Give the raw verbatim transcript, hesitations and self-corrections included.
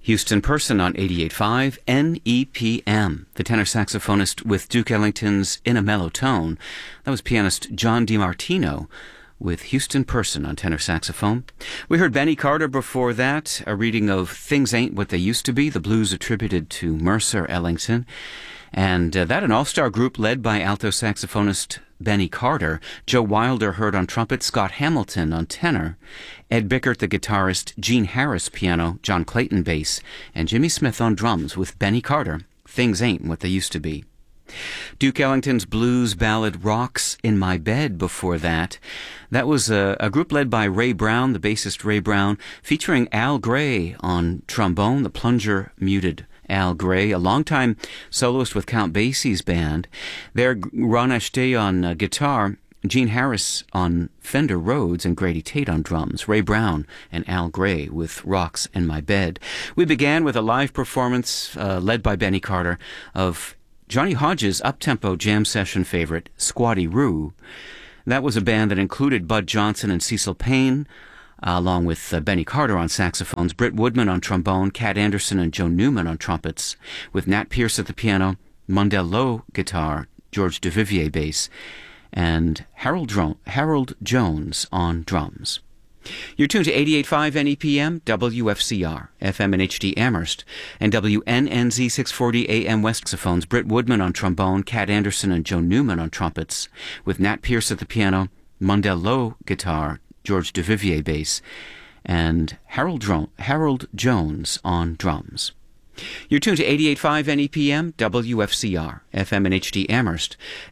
Houston Person on eighty-eight point five N E P M, the tenor saxophonist with Duke Ellington's In a Mellow Tone. That was pianist John DiMartino with Houston Person on tenor saxophone. We heard Benny Carter before that, a reading of Things Ain't What They Used to Be, the blues attributed to Mercer Ellington. And uh, that an all-star group led by alto saxophonist Benny Carter. Joe Wilder heard on trumpet, Scott Hamilton on tenor, Ed Bickert the guitarist, Gene Harris piano, John Clayton bass, and Jimmy Smith on drums with Benny Carter. Things Ain't What They Used to Be. Duke Ellington's blues ballad Rocks in My Bed before that. That was a, a group led by Ray Brown, the bassist Ray Brown, featuring Al Gray on trombone, the plunger muted Al Gray, a longtime soloist with Count Basie's band. There, Ron Ashtay on uh, guitar, Gene Harris on Fender Rhodes, and Grady Tate on drums. Ray Brown and Al Gray with Rocks in My Bed. We began with a live performance uh, led by Benny Carter of Johnny Hodges' up-tempo jam session favorite, Squatty Roo. That was a band that included Bud Johnson and Cecil Payne, Uh, along with uh, Benny Carter on saxophones, Britt Woodman on trombone, Cat Anderson and Joe Newman on trumpets, with Nat Pierce at the piano, Mundell Lowe guitar, George Duvivier bass, and Harold, Dro- Harold Jones on drums. You're tuned to eighty-eight point five N E P M, W F C R, F M and H D Amherst, and W N N Z six forty A M West saxophones, Britt Woodman on trombone, Cat Anderson and Joe Newman on trumpets, with Nat Pierce at the piano, Mundell Lowe guitar, George Duvivier bass, and Harold, Dro- Harold Jones on drums. You're tuned to eighty-eight point five N E P M, W F C R, F M and H D Amherst,